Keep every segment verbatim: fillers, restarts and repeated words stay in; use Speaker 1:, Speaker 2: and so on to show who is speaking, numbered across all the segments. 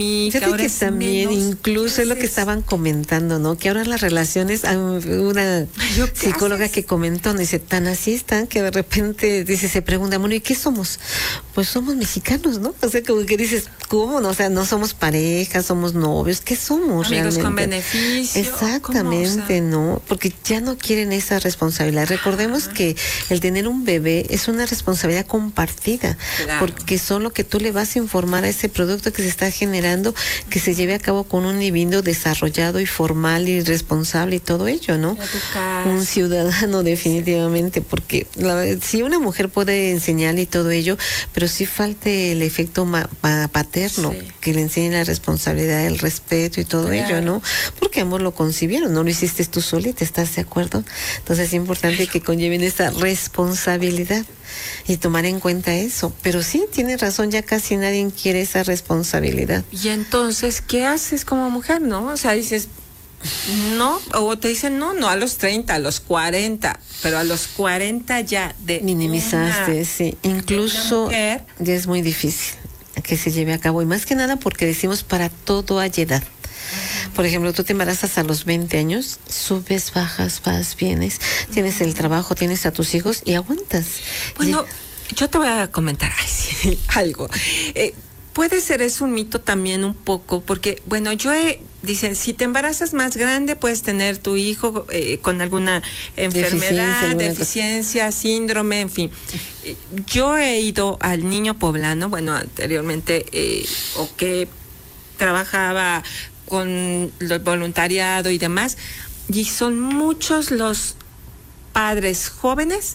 Speaker 1: Fíjate
Speaker 2: ahora
Speaker 1: que
Speaker 2: es
Speaker 1: también,
Speaker 2: menos.
Speaker 1: incluso
Speaker 2: ¿Qué
Speaker 1: es lo que
Speaker 2: haces?
Speaker 1: estaban comentando, ¿no? Que ahora las relaciones, hay una
Speaker 2: Yo, ¿qué
Speaker 1: psicóloga
Speaker 2: haces?
Speaker 1: que comentó, ¿no? Dice, tan así están que de repente, dice, se pregunta, bueno, ¿y qué somos? Pues somos mexicanos, ¿no? O sea, como que dices, ¿cómo? No, o sea, no somos pareja, somos novios, ¿qué somos
Speaker 2: Amigos
Speaker 1: realmente?
Speaker 2: con beneficio.
Speaker 1: Exactamente,
Speaker 2: ¿Cómo? O sea,
Speaker 1: ¿no? Porque ya no quieren esa responsabilidad. Recordemos
Speaker 2: Ajá.
Speaker 1: que el tener un bebé es una responsabilidad compartida,
Speaker 2: Claro.
Speaker 1: porque son lo que tú le vas a informar a ese producto que se está generando, que se lleve a cabo con un individuo desarrollado y formal y responsable y todo ello, ¿no?
Speaker 2: Educar.
Speaker 1: Un ciudadano definitivamente, porque la, sí una mujer puede enseñar y todo ello, pero sí falta el efecto ma, ma, paterno,
Speaker 2: Sí.
Speaker 1: que le enseñe la responsabilidad, el respeto y todo
Speaker 2: Claro.
Speaker 1: ello, ¿no? Porque ambos lo concibieron, no lo hiciste tú solita, ¿estás de acuerdo? Entonces es importante que conlleven esa responsabilidad y tomar en cuenta eso. Pero sí, tienes razón, ya casi nadie quiere esa responsabilidad.
Speaker 2: Y entonces, ¿qué haces como mujer, no? O sea, dices, no, o te dicen, no, no a los treinta, a los cuarenta, pero a los cuarenta ya de
Speaker 1: Minimizaste,
Speaker 2: una,
Speaker 1: sí.
Speaker 2: de una
Speaker 1: Incluso
Speaker 2: mujer.
Speaker 1: ya es muy difícil que se lleve a cabo. Y más que nada porque decimos para todo hay edad. Por ejemplo, tú te embarazas a los veinte años, subes, bajas, vas, vienes, tienes el trabajo, tienes a tus hijos y aguantas.
Speaker 2: Bueno, yo te voy a comentar ay, sí, algo. Eh, puede ser es un mito también un poco, porque, bueno, yo he, dicen, si te embarazas más grande, puedes tener tu hijo eh, con alguna enfermedad,
Speaker 1: Deficiencia,
Speaker 2: deficiencia,
Speaker 1: alguna
Speaker 2: síndrome, en fin. Eh, Yo he ido al Niño Poblano, bueno, anteriormente, eh, o que trabajaba con el voluntariado y demás, y son muchos los padres jóvenes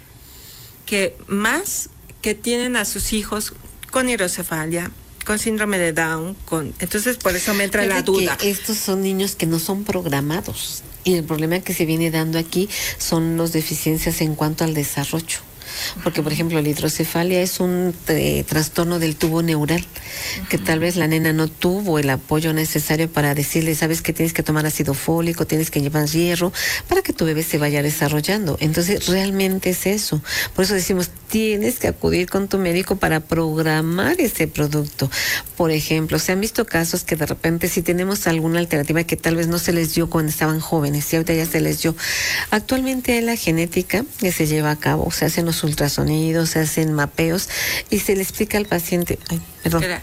Speaker 2: que más que tienen a sus hijos con hidrocefalia, con síndrome de Down, con entonces por eso me entra
Speaker 1: Fíjate
Speaker 2: la duda.
Speaker 1: que estos son niños que no son programados y el problema que se viene dando aquí son las deficiencias en cuanto al desarrollo. Porque, por ejemplo, la hidrocefalia es un eh, trastorno del tubo neural, uh-huh. que tal vez la nena no tuvo el apoyo necesario para decirle, sabes que tienes que tomar ácido fólico, tienes que llevar hierro, para que tu bebé se vaya desarrollando. Entonces, realmente es eso. Por eso decimos, tienes que acudir con tu médico para programar ese producto. Por ejemplo, se han visto casos que de repente si tenemos alguna alternativa que tal vez no se les dio cuando estaban jóvenes, y ahorita ya se les dio. Actualmente la genética que se lleva a cabo, se hacen los ultrasonidos, se hacen mapeos y se le explica al paciente, ay, perdón.
Speaker 2: Espera.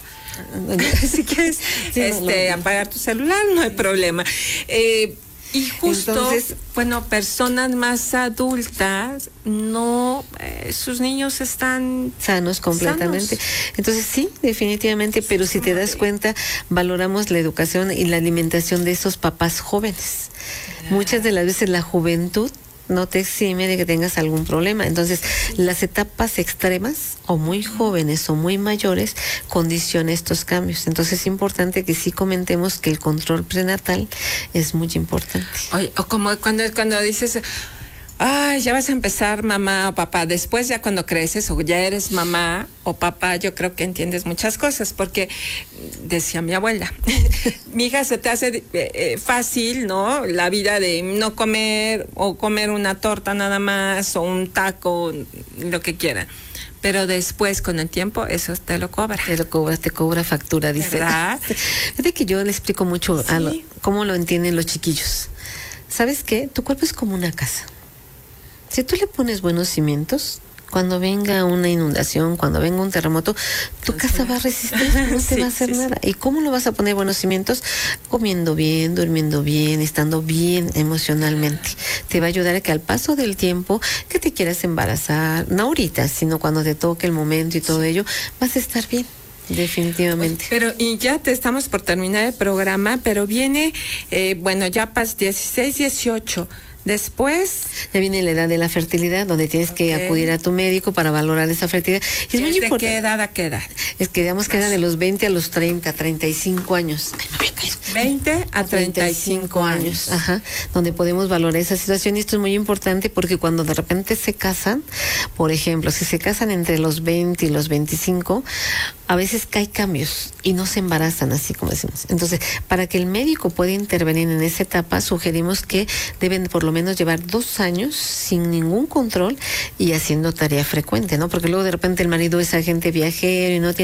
Speaker 2: Si quieres sí, este, no, no. apagar tu celular, no hay problema. Eh, y justo, entonces, bueno, personas más adultas, no, eh, sus niños están
Speaker 1: sanos completamente.
Speaker 2: Sanos.
Speaker 1: Entonces sí, definitivamente, pero si te das cuenta, valoramos la educación y la alimentación de esos papás jóvenes. Claro. Muchas de las veces la juventud no te exime de que tengas algún problema. Entonces, las etapas extremas, o muy jóvenes o muy mayores, condicionan estos cambios. Entonces, es importante que sí comentemos que el control prenatal es muy importante.
Speaker 2: Oye, o como cuando, cuando dices, ay, ya vas a empezar mamá o papá, después ya cuando creces o ya eres mamá o papá, yo creo que entiendes muchas cosas, porque decía mi abuela, mi hija se te hace eh, fácil, ¿no? La vida de no comer o comer una torta nada más o un taco, lo que quieran. Pero después, con el tiempo, eso te lo cobra.
Speaker 1: Te lo cobra, te cobra factura, dice.
Speaker 2: ¿Verdad?
Speaker 1: Es de que yo le explico mucho
Speaker 2: ¿Sí?
Speaker 1: a lo, cómo lo entienden los chiquillos. ¿Sabes qué? Tu cuerpo es como una casa. Si tú le pones buenos cimientos, cuando venga una inundación, cuando venga un terremoto, tu Entonces, casa va a resistir, no te sí, va a hacer sí, nada. Sí. ¿Y cómo lo vas a poner buenos cimientos? Comiendo bien, durmiendo bien, estando bien emocionalmente. Te va a ayudar a que al paso del tiempo, que te quieras embarazar, no ahorita, sino cuando te toque el momento y todo sí. ello, vas a estar bien. Definitivamente.
Speaker 2: Pero y ya te estamos por terminar el programa, pero viene, eh, bueno, ya pas dieciséis, dieciocho. Después
Speaker 1: ya viene la edad de la fertilidad, donde tienes okay. que acudir a tu médico para valorar esa fertilidad.
Speaker 2: Y es muy ¿De importante. ¿Qué edad a qué edad?
Speaker 1: Es que digamos que era de los veinte a los treinta, treinta y cinco años.
Speaker 2: veinte a treinta y cinco años.
Speaker 1: Ajá, donde podemos valorar esa situación. Y esto es muy importante porque cuando de repente se casan, por ejemplo, si se casan entre los veinte y los veinticinco, a veces cae cambios y no se embarazan, así como decimos. Entonces, para que el médico pueda intervenir en esa etapa, sugerimos que deben por lo menos llevar dos años sin ningún control y haciendo tarea frecuente, ¿no? Porque luego de repente el marido es agente viajero y no tiene